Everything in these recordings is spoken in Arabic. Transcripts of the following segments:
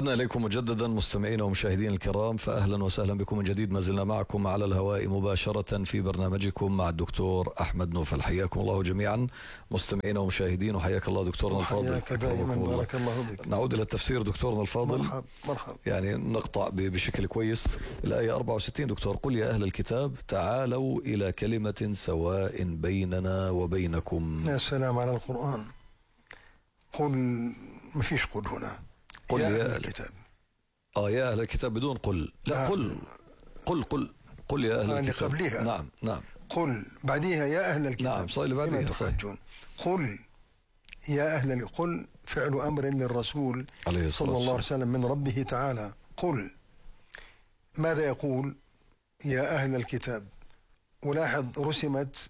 عدنا إليكم مجددا مستمعين ومشاهدين الكرام، فأهلا وسهلا بكم من جديد. ما زلنا معكم على الهواء مباشرة في برنامجكم مع الدكتور أحمد نوفل. حياكم الله جميعا مستمعين ومشاهدين، وحياك الله دكتورنا الفاضل. حياك دائما، بارك الله بك. نعود إلى التفسير دكتورنا الفاضل. مرحب. يعني نقطع بشكل كويس الآية 64 دكتور: قل يا أهل الكتاب تعالوا إلى كلمة سواء بيننا وبينكم. يا سلام على القرآن. قل، ما فيش قل هنا. قل يا أهل الكتاب. يا أهل الكتاب بدون قل. لا، قل يا أهل الكتاب. قبلها. نعم. قل بعديها يا أهل الكتاب. نعم، صحيح بعديها. صحيح. قل يا أهل قل فعل أمر للرسول صلى الله عليه وسلم من ربه تعالى. قل ماذا يقول؟ يا أهل الكتاب. ولاحظ رسمت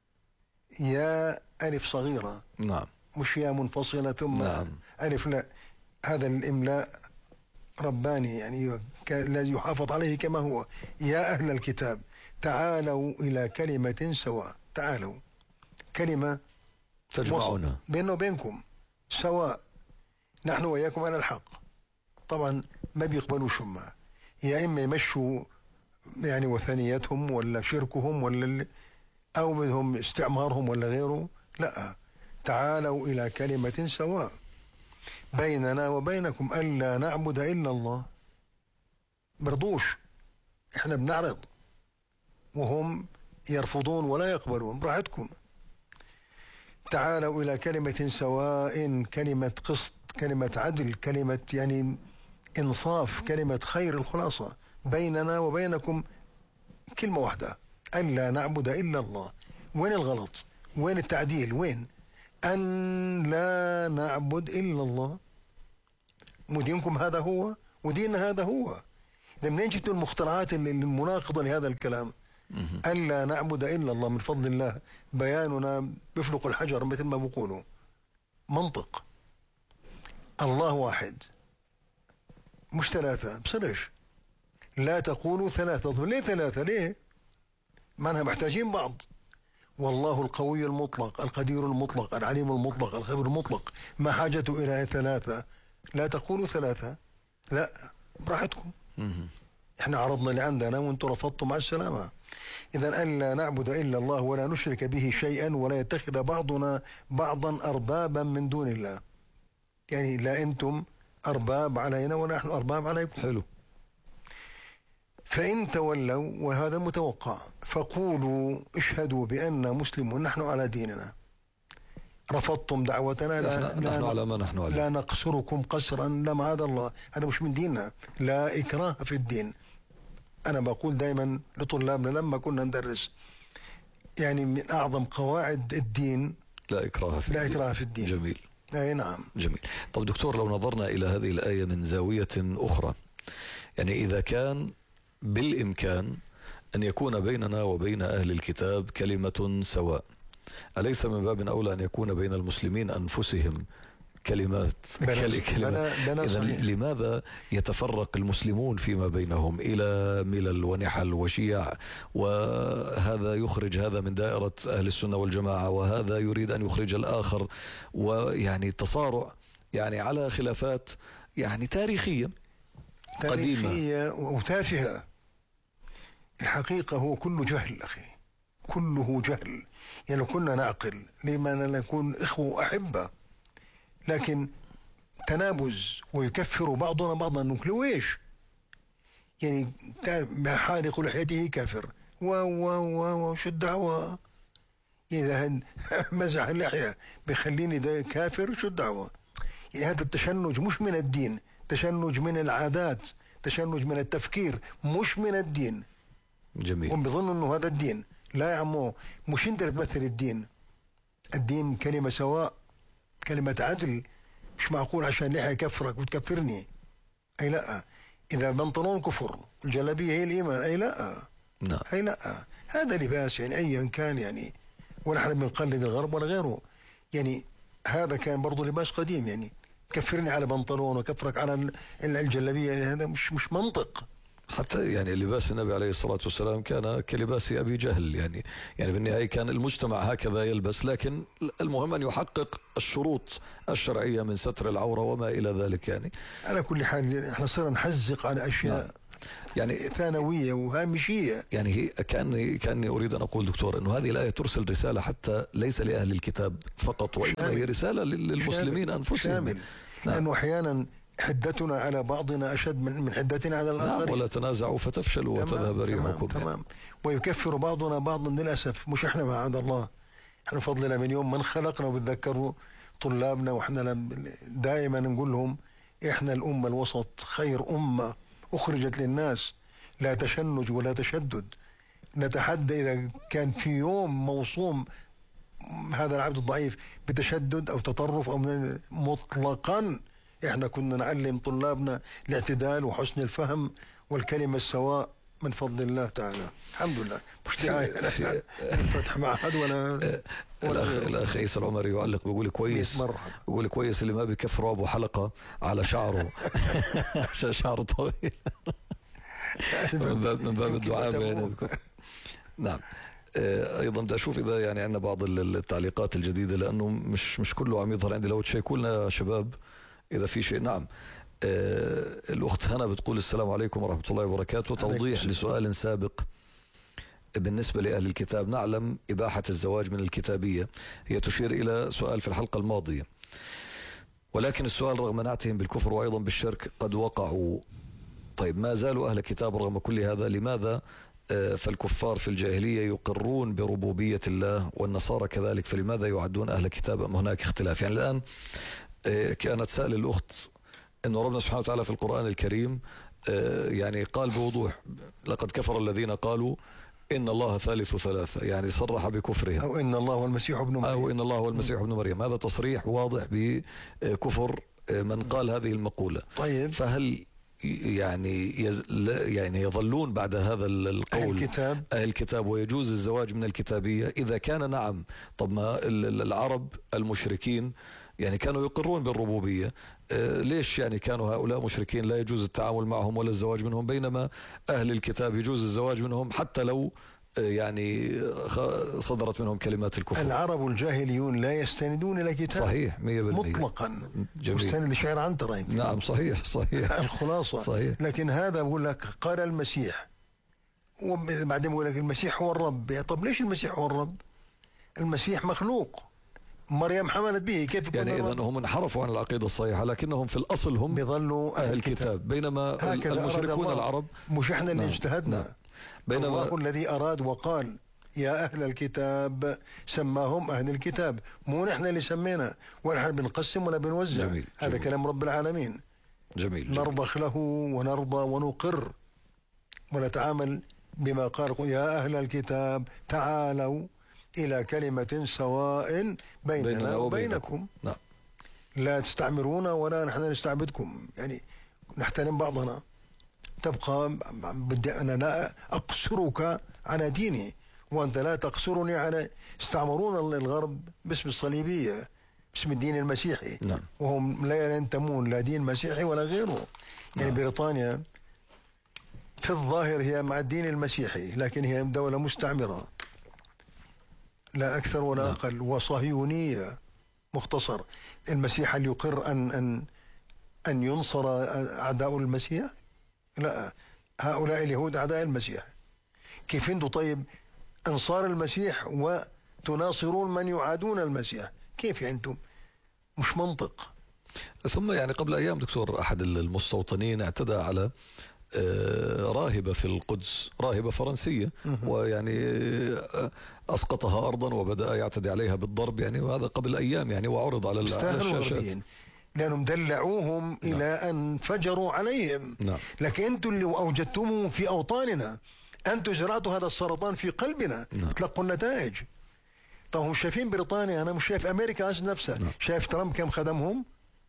يا ألف صغيرة. نعم. مش يا منفصلة ثم نعم. ألف، لا، هذا الإملاء رباني، يعني لا يحافظ عليه كما هو. يا أهل الكتاب تعالوا إلى كلمة سواء. تعالوا، كلمة تجمعنا بيننا وبينكم سواء، نحن وإياكم على الحق. طبعا ما بيقبلوا شمع، يا إما يمشوا يعني وثنيتهم ولا شركهم ولا أو بدهم استعمارهم ولا غيره. لا، تعالوا إلى كلمة سواء بيننا وبينكم ألا نعبد إلا الله. برضوش، إحنا بنعرض وهم يرفضون ولا يقبلون. براحتكم. تعالوا إلى كلمة سواء، كلمة قسط، كلمة عدل، كلمة يعني إنصاف، كلمة خير. الخلاصة بيننا وبينكم كلمة واحدة، ألا نعبد إلا الله. وين الغلط؟ وين التعديل؟ وين أن لا نعبد إلا الله؟ ودينكم هذا هو وديننا هذا هو. ده منين جبتوا المخترعات المناقضة لهذا الكلام؟ ألا نعبد إلا الله من فضل الله بياننا بيفلق الحجر مثل ما بيقولوا. منطق. الله واحد مش ثلاثة. بصيرش. لا تقولوا ثلاثة. طب ليه ثلاثة؟ ليه؟ معناها محتاجين بعض. والله القوي المطلق، القدير المطلق، العليم المطلق، الخبير المطلق، ما حاجته إلى ثلاثة. لا تقولوا ثلاثة. لا، براحتكم. احنا عرضنا اللي عندنا وانتم رفضتم، مع السلامة. إذا ألا نعبد إلا الله ولا نشرك به شيئا ولا يتخذ بعضنا بعضا أربابا من دون الله. يعني لا أنتم أرباب علينا ولا نحن أرباب عليكم. حلو. فإن تولوا، وهذا متوقع، فقولوا اشهدوا بأننا مسلمون، نحن على ديننا. رفضتم دعوتنا، نحن على ما نحن عليه. لا نقصركم قسرا، لا معاذ الله، هذا مش من ديننا. لا إكراه في الدين. أنا بقول دائما لطلابنا لما كنا ندرس، يعني من أعظم قواعد الدين لا إكراه في الدين. جميل. أي نعم. جميل. طب دكتور، لو نظرنا إلى هذه الآية من زاوية أخرى، يعني إذا كان بالإمكان أن يكون بيننا وبين أهل الكتاب كلمة سواء، أليس من باب أولى أن يكون بين المسلمين أنفسهم كلمات؟ إذن لماذا يتفرق المسلمون فيما بينهم إلى ملل ونحل وشيع، وهذا يخرج هذا من دائرة أهل السنة والجماعة، وهذا يريد أن يخرج الآخر، ويعني تصارع يعني على خلافات يعني تاريخية قديمة وتافهة. الحقيقة هو كله جهل أخي، كله جهل. يعني لو كنا نعقل لما نكون إخوة وأحبة، لكن تنابز ويكفر بعضنا بعضا. نقول ايش؟ يعني حالق لحيته كافر شو الدعوة؟ إذا مزح اللحية بيخليني ده كافر، شو الدعوة؟ يعني هذا التشنج مش من الدين، تشنج من العادات، تشنج من التفكير، مش من الدين. جميل. هم بيظنوا انه هذا الدين. لا يا عمو، مش انت تمثل الدين. الدين كلمة سواء، كلمة عدل. مش معقول عشان لحية كفرك وتكفرني. أي لا. إذا البنطلون كفر، الجلابية هي الإيمان، أي لا. نعم. أي لا. هذا لباس يعني أيا كان، يعني ولا احنا بنقلد الغرب ولا غيره. يعني هذا كان برضو لباس قديم. يعني كفرني على بنطلون وكفرك على الجلابية، هذا مش منطق. حتى يعني لباس النبي عليه الصلاة والسلام كان كلباس أبي جهل، يعني بالنهاية كان المجتمع هكذا يلبس، لكن المهم أن يحقق الشروط الشرعية من ستر العورة وما إلى ذلك. يعني على كل حال احنا صرنا نحزق على أشياء نعم. يعني ثانوية وهامشية. يعني هي كأني أريد أن أقول دكتور أنه هذه الآية ترسل رسالة حتى ليس لأهل الكتاب فقط، وإنما هي رسالة للمسلمين أنفسهم. شامل. نعم. لأنه أحيانا حدتنا على بعضنا أشد من حدتنا على الآخرين. نعم، ولا تنازعوا فتفشلوا وتذهب ريحكم. تمام. ويكفر بعضنا بعضا للأسف، مش إحنا معاذ الله، إحنا بفضلنا من يوم من خلقنا وبتذكروا طلابنا، وإحنا دائما نقول لهم إحنا الأمة الوسط، خير أمة أخرجت للناس، لا تشنج ولا تشدد. نتحدى إذا كان في يوم موصوم هذا العبد الضعيف بتشدد أو تطرف أو مطلقا، إحنا كنا نعلم طلابنا الاعتدال وحسن الفهم والكلمة السواء من فضل الله تعالى. الحمد لله. مش دعاية فتح معهد ولا الأخ عيسى العمري يعلق بيقول كويس، بيقول كويس اللي ما بكفروا أبو حلقة على شعره شعره طويل من باب الدعاء. نعم. ايضا بدي اشوف اذا يعني عندنا بعض التعليقات الجديده، لانه مش كله عم يظهر عندي. لو تشيكوا لنا يا شباب اذا في شيء. نعم. الاخت هنا بتقول السلام عليكم ورحمه الله وبركاته. توضيح لسؤال سابق بالنسبه لاهل الكتاب. نعلم اباحه الزواج من الكتابيه، هي تشير الى سؤال في الحلقه الماضيه، ولكن السؤال رغم نعتهم بالكفر وايضا بالشرك قد وقعوا. طيب ما زالوا اهل الكتاب رغم كل هذا، لماذا فالكفار في الجاهلية يقرون بربوبية الله والنصارى كذلك، فلماذا يعدون أهل كتاب أم هناك اختلاف؟ يعني الآن كانت سأل الأخت أن ربنا سبحانه وتعالى في القرآن الكريم يعني قال بوضوح لقد كفر الذين قالوا إن الله ثالث ثلاثة، يعني صرح بكفرهم، أو إن الله هو المسيح ابن مريم، أو إن الله هو المسيح ابن مريم. هذا تصريح واضح بكفر من قال هذه المقولة. طيب فهل يعني يظلون بعد هذا القول أهل الكتاب ويجوز الزواج من الكتابية؟ إذا كان نعم، طب ما العرب المشركين يعني كانوا يقرون بالربوبية، ليش يعني كانوا هؤلاء مشركين لا يجوز التعامل معهم ولا الزواج منهم، بينما أهل الكتاب يجوز الزواج منهم حتى لو يعني صدرت منهم كلمات الكفر؟ العرب الجاهليون لا يستندون إلى كتاب. صحيح 100% مطلقا. مستند لشعر عنترة. نعم صحيح الخلاصة. صحيح. لكن هذا بقول لك قال المسيح، وبعدين بقول لك المسيح هو الرب. طب ليش المسيح هو الرب؟ المسيح مخلوق، مريم حملت به، كيف يكون يعني إذن هم انحرفوا عن العقيدة الصحيحة، لكنهم في الأصل هم بيظلوا أهل الكتاب، بينما المشركون العرب مش احنا اللي اجتهدنا. نعم. بينما الله الذي أراد وقال يا أهل الكتاب، سماهم أهل الكتاب، مو نحن اللي سمينا، ولا نحن بنقسم ولا بنوزع. جميل. هذا جميل. كلام رب العالمين. جميل. نرضخ له ونرضى ونقر ونتعامل بما قال يا أهل الكتاب تعالوا إلى كلمة سواء بيننا وبينكم. نعم. لا تستعمرونا ولا نحن نستعبدكم، يعني نحترم بعضنا. تبقى بدي أنا لا أقصرك على ديني وأنت لا تقصرني على. استعمرونا الغرب باسم الصليبية، باسم الدين المسيحي. نعم. وهم لا ينتمون لا دين مسيحي ولا غيره. يعني نعم. بريطانيا في الظاهر هي مع الدين المسيحي، لكن هي دولة مستعمرة لا أكثر ولا أقل، وصهيونية. مختصر، المسيح هل يقر أن ينصر أعداء المسيح؟ لا، هؤلاء اليهود أعداء المسيح. كيف أنتم طيب أنصار المسيح وتناصرون من يعادون المسيح؟ كيف أنتم؟ مش منطق. ثم يعني قبل أيام دكتور أحد المستوطنين اعتدى على راهبة في القدس، راهبة فرنسية، ويعني أسقطها أرضا وبدأ يعتدي عليها بالضرب، يعني وهذا قبل أيام يعني، وعرض على الشاشات. لأنهم دلعوهم إلى أن فجروا عليهم. نعم. لكن أنتم اللي أوجدتموه في أوطاننا، أنتم زرعتوا هذا السرطان في قلبنا. نعم. تلقوا النتائج. طب هم شايفين بريطانيا، أنا مش شايف أمريكا نفسها. نعم. شايف ترامب كم خدمهم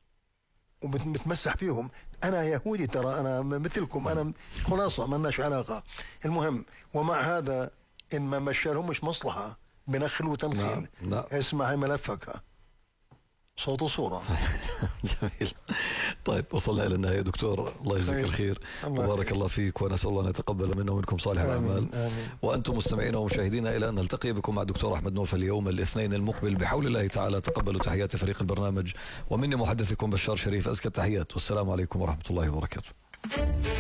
وبتمسح فيهم. أنا يهودي ترى، أنا مثلكم، أنا خلاصة ما لناش علاقة. المهم، ومع هذا إن ما مشالهم مش مصلحة، بنخل وتنخيل. نعم. اسمع ملفك، صوت وصورة. جميل. طيب وصلنا إلى النهاية دكتور، الله يجزيك الخير وبارك الله فيك، ونسأل الله أن يتقبل منا ومنكم صالح الأعمال. وأنتم مستمعينا ومشاهدينا إلى أن نلتقي بكم مع الدكتور أحمد نوفل اليوم الاثنين المقبل بحول الله تعالى. تقبلوا تحيات فريق البرنامج، ومني محدثكم بشار شريف أزكى التحيات، والسلام عليكم ورحمة الله وبركاته.